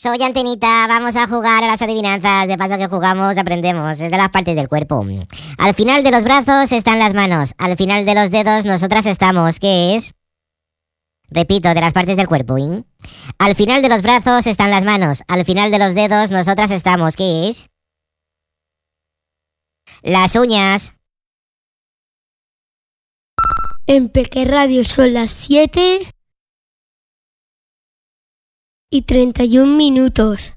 Soy Antenita, vamos a jugar a las adivinanzas. De paso que jugamos, aprendemos. Es de las partes del cuerpo. Al final de los brazos están las manos. Al final de los dedos nosotras estamos. ¿Qué es? Repito, de las partes del cuerpo. Al final de los brazos están las manos. Al final de los dedos nosotras estamos. ¿Qué es? Las uñas. En Peque Radio son las 7:31.